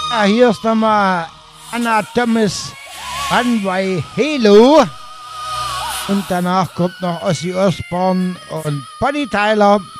Ja, hier ist nochmal Anna Thomas Runway Halo. Und danach kommt noch Ozzy Osbourne und Bonnie Tyler.